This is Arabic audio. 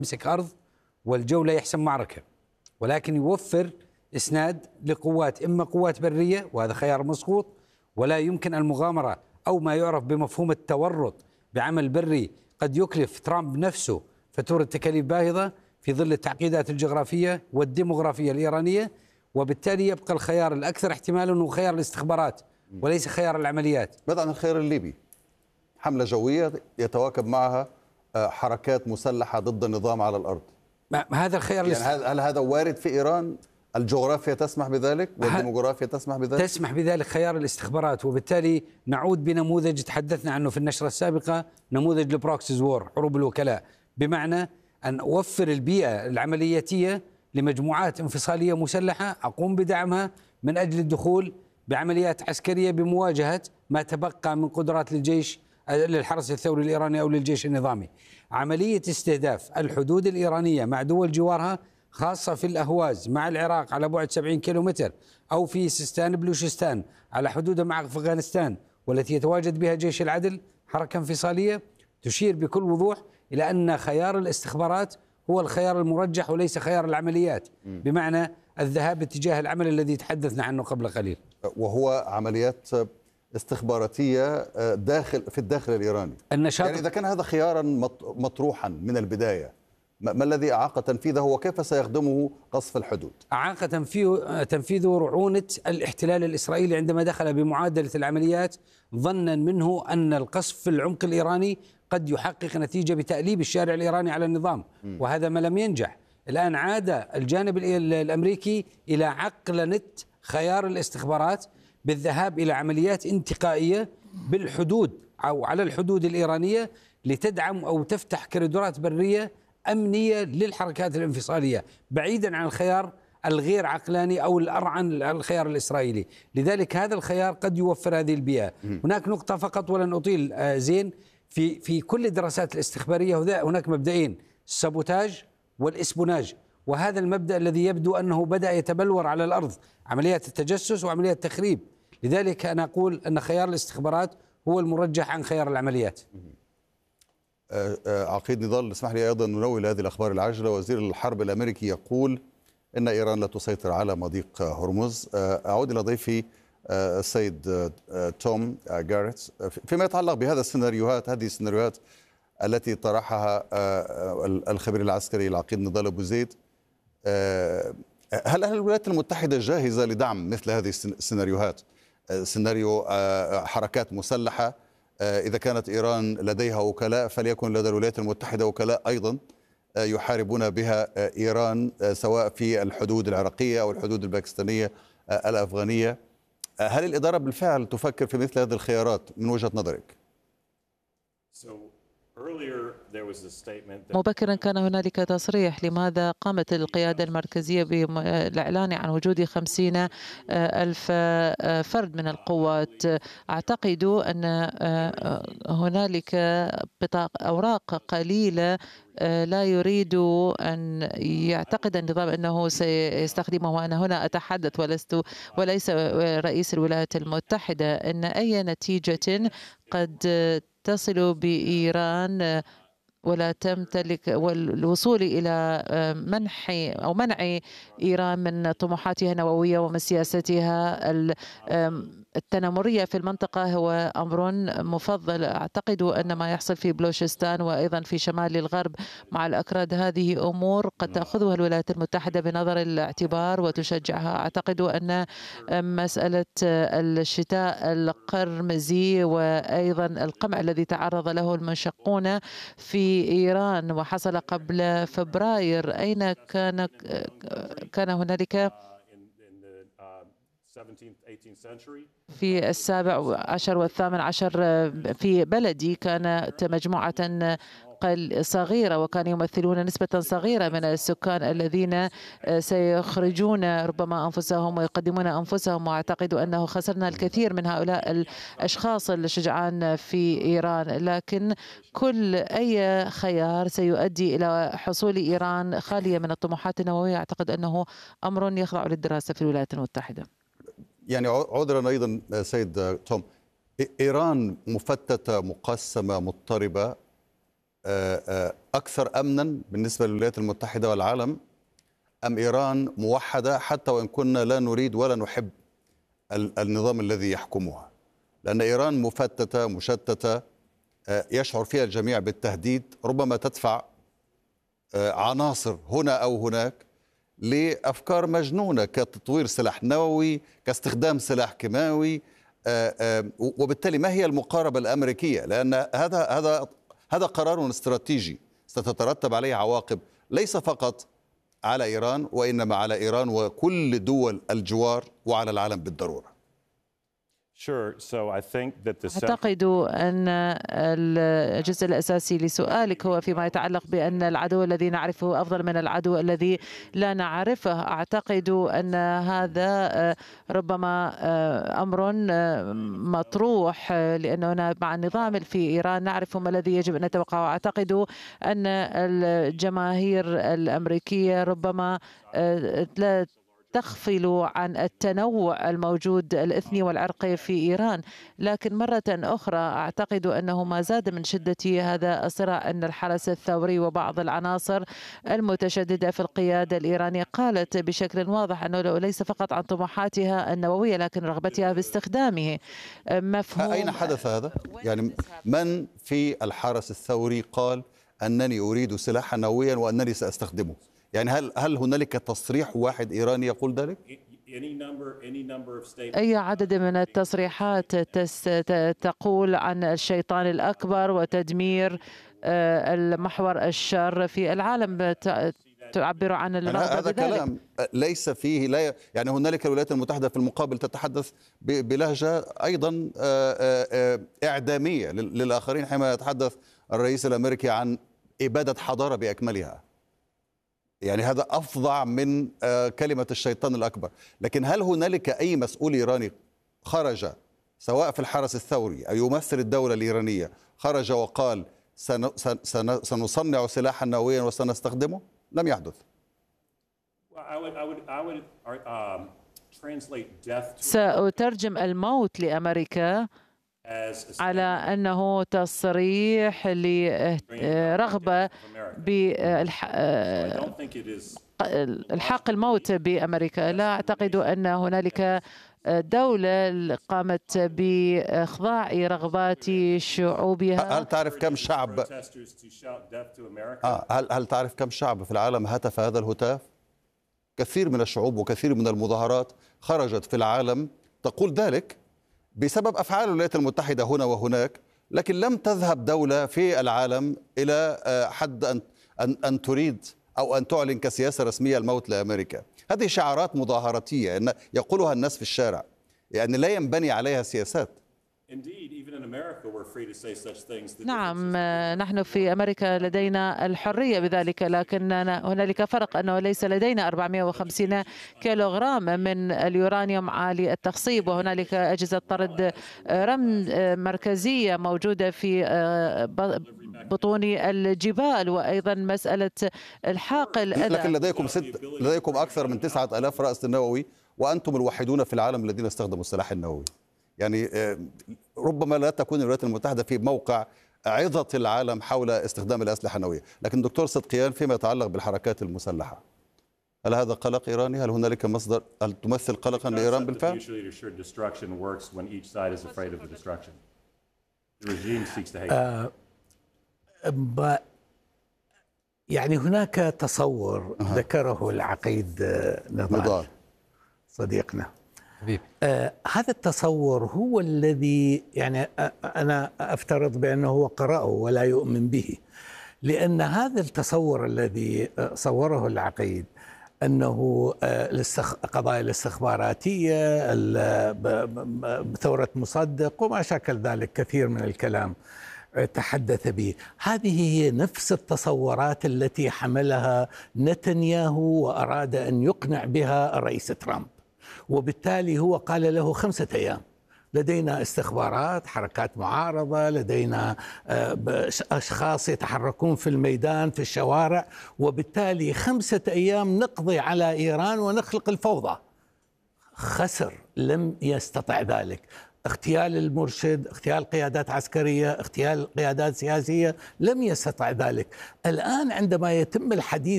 يمسك أرض والجو لا يحسم معركة، ولكن يوفر إسناد لقوات، إما قوات برية وهذا خيار مسقوط، ولا يمكن المغامرة أو ما يعرف بمفهوم التورط بعمل بري قد يكلف ترامب نفسه فاتورة تكاليف باهظة في ظل التعقيدات الجغرافية والديموغرافية الإيرانية. وبالتالي يبقى الخيار الأكثر احتمالا هو خيار الاستخبارات وليس خيار العمليات. ماذا عن الخيار الليبي؟ حملة جوية يتواكب معها حركات مسلحة ضد النظام على الأرض. هذا الخيار يعني هل هذا وارد في إيران؟ الجغرافيا تسمح بذلك والديموغرافيا تسمح بذلك؟ تسمح بذلك خيار الاستخبارات. وبالتالي نعود بنموذج تحدثنا عنه في النشرة السابقة، نموذج البروكسيز وور، حروب الوكلاء، بمعنى أن أوفر البيئة العملياتية لمجموعات انفصالية مسلحة أقوم بدعمها من أجل الدخول بعمليات عسكرية بمواجهة ما تبقى من قدرات للجيش للحرس الثوري الإيراني أو للجيش النظامي. عملية استهداف الحدود الإيرانية مع دول جوارها، خاصة في الأهواز مع العراق على بعد 70 كيلومتر، أو في سيستان بلوشستان على حدودها مع أفغانستان والتي يتواجد بها جيش العدل، حركة انفصالية، تشير بكل وضوح إلى أن خيار الاستخبارات هو الخيار المرجح وليس خيار العمليات، بمعنى الذهاب باتجاه العمل الذي تحدثنا عنه قبل قليل، وهو عمليات استخباراتية في الداخل الإيراني. النشاط. يعني إذا كان هذا خيارا مطروحا من البداية، ما الذي أعاق تنفيذه وكيف سيخدمه قصف الحدود؟ أعاق تنفيذه رعونة الاحتلال الإسرائيلي عندما دخل بمعادلة العمليات ظنا منه أن القصف في العمق الإيراني قد يحقق نتيجة بتأليب الشارع الإيراني على النظام، وهذا ما لم ينجح. الآن عاد الجانب الأمريكي إلى عقلنة خيار الاستخبارات بالذهاب إلى عمليات انتقائية بالحدود أو على الحدود الإيرانية لتدعم أو تفتح كوريدورات برية أمنية للحركات الانفصالية، بعيدا عن الخيار الغير عقلاني أو الأرعن الخيار الإسرائيلي. لذلك هذا الخيار قد يوفر هذه البيئة. هناك نقطة فقط ولن أطيل زين، في كل الدراسات الاستخبارية هناك مبدئين: السابوتاج والإسبوناج، وهذا المبدأ الذي يبدو أنه بدأ يتبلور على الأرض، عمليات التجسس وعمليات التخريب. لذلك أنا أقول أن خيار الاستخبارات هو المرجح عن خيار العمليات. عقيد نضال، اسمح لي أيضا ننوه هذه الأخبار العاجلة. وزير الحرب الأمريكي يقول إن إيران لا تسيطر على مضيق هرمز. أعود إلى ضيفي السيد توم جاريتس فيما يتعلق بهذا هذه السيناريوهات التي طرحها الخبير العسكري العقيد نضال أبو زيد. هل الولايات المتحدة جاهزة لدعم مثل هذه السيناريوهات؟ سيناريو حركات مسلحة، إذا كانت إيران لديها وكلاء فليكن لدى الولايات المتحدة وكلاء أيضا يحاربون بها إيران، سواء في الحدود العراقية أو الحدود الباكستانية الأفغانية. هل الإدارة بالفعل تفكر في مثل هذه الخيارات من وجهة نظرك؟ مبكرا كان هنالك تصريح لماذا قامت القيادة المركزية بالإعلان عن وجود 50 ألف فرد من القوات. أعتقد أن هنالك أوراق قليلة لا يريد أن يعتقد النظام أنه سيستخدمه. وأنا هنا أتحدث وليس رئيس الولايات المتحدة. أن أي نتيجة قد تصل بإيران ولا تمتلك والوصول إلى منع إيران من طموحاتها النووية ومن سياستها التنمرية في المنطقة هو أمر مفضل. أعتقد أن ما يحصل في بلوشستان وأيضا في شمال الغرب مع الأكراد هذه أمور قد تأخذها الولايات المتحدة بنظر الاعتبار وتشجعها. أعتقد أن مسألة الشتاء القرمزي وأيضا القمع الذي تعرض له المنشقون في إيران وحصل قبل فبراير، أين كان هنالك في 17 والثامن عشر في بلدي كانت مجموعة صغيرة وكانوا يمثلون نسبة صغيرة من السكان الذين سيخرجون ربما أنفسهم ويقدمون أنفسهم. وأعتقد أنه خسرنا الكثير من هؤلاء الأشخاص الشجعان في إيران، لكن كل أي خيار سيؤدي إلى حصول إيران خالية من الطموحات النووية أعتقد أنه أمر يخضع للدراسة في الولايات المتحدة. يعني عذرا أيضا سيد توم، إيران مفتتة مقسمة مضطربة أكثر أمنا بالنسبة للولايات المتحدة والعالم، أم إيران موحدة حتى وإن كنا لا نريد ولا نحب النظام الذي يحكمها؟ لأن إيران مفتتة مشتتة، يشعر فيها الجميع بالتهديد، ربما تدفع عناصر هنا أو هناك لأفكار مجنونة كتطوير سلاح نووي، كاستخدام سلاح كيماوي. وبالتالي ما هي المقاربة الأمريكية؟ لأن هذا قرار استراتيجي ستترتب عليه عواقب ليس فقط على إيران، وإنما على إيران وكل دول الجوار وعلى العالم بالضرورة. أعتقد أن الجزء الأساسي لسؤالك هو فيما يتعلق بأن العدو الذي نعرفه أفضل من العدو الذي لا نعرفه. أعتقد أن هذا ربما أمر مطروح، لأننا مع النظام في إيران نعرف ما الذي يجب أن نتوقعه. أعتقد أن الجماهير الأمريكية ربما لا تغفل عن التنوع الموجود الإثني والعرقي في إيران، لكن مرة أخرى أعتقد أنه ما زاد من شدة هذا الصراع أن الحرس الثوري وبعض العناصر المتشددة في القيادة الإيرانية قالت بشكل واضح أنه ليس فقط عن طموحاتها النووية لكن رغبتها باستخدامه. مفهوم أين حدث هذا؟ يعني من في الحرس الثوري قال أنني أريد سلاحا نوويا وأنني سأستخدمه؟ يعني هل هنالك تصريح واحد إيراني يقول ذلك؟ أي عدد من التصريحات تقول عن الشيطان الأكبر وتدمير المحور الشر في العالم، تعبر عن الرغبة هذا بذلك. كلام ليس فيه لا يعني هنالك الولايات المتحدة في المقابل تتحدث بلهجة أيضا إعدامية للآخرين حينما يتحدث الرئيس الأمريكي عن إبادة حضارة بأكملها. يعني هذا أفظع من كلمة الشيطان الأكبر. لكن هل هنالك أي مسؤول إيراني خرج سواء في الحرس الثوري أو يمثل الدولة الإيرانية خرج وقال سنصنع سلاحا نوويا وسنستخدمه؟ لم يحدث. سأترجم الموت لأمريكا على أنه تصريح لرغبة بالحق الموت بأمريكا. لا أعتقد أن هنالك دولة قامت بإخضاع رغبات شعوبها. هل تعرف كم شعب هل تعرف كم شعب في العالم هتف هذا الهتاف؟ كثير من الشعوب وكثير من المظاهرات خرجت في العالم تقول ذلك بسبب أفعال الولايات المتحدة هنا وهناك، لكن لم تذهب دولة في العالم إلى حد أن تريد أو أن تعلن كسياسة رسمية الموت لأمريكا. هذه شعارات مظاهراتية يقولها الناس في الشارع، يعني لا ينبني عليها سياسات. نعم، نحن في أمريكا لدينا الحرية بذلك، لكن هنالك فرق أنه ليس لدينا 450 كيلوغرام من اليورانيوم عالي التخصيب، وهنالك أجهزة طرد رمل مركزية موجودة في بطون الجبال، وأيضا مسألة الحاقل. لكن لديكم أكثر من 9000 رأس نووي وأنتم الوحيدون في العالم الذين استخدموا السلاح النووي. يعني ربما لا تكون الولايات المتحدة في موقع عظة العالم حول استخدام الأسلحة النووية. لكن دكتور صدقيان، فيما يتعلق بالحركات المسلحة، هل هذا قلق إيراني؟ هل هنالك مصدر، هل تمثل قلقا لإيران بالفعل؟ يعني هناك تصور ذكره العقيد نضال صديقنا. هذا التصور هو الذي يعني أنا أفترض بأنه هو قرأه ولا يؤمن به، لأن هذا التصور الذي صوره العقيد أنه القضايا الاستخباراتية بثورة مصدق وما شاكل ذلك، كثير من الكلام تحدث به، هذه هي نفس التصورات التي حملها نتنياهو وأراد أن يقنع بها الرئيس ترامب، وبالتالي هو قال له 5 أيام، لدينا استخبارات، حركات معارضة، لدينا أشخاص يتحركون في الميدان في الشوارع، وبالتالي 5 أيام نقضي على إيران ونخلق الفوضى. خسر، لم يستطع ذلك. اغتيال المرشد، اغتيال قيادات عسكرية، اغتيال قيادات سياسية، لم يستطع ذلك. الآن عندما يتم الحديث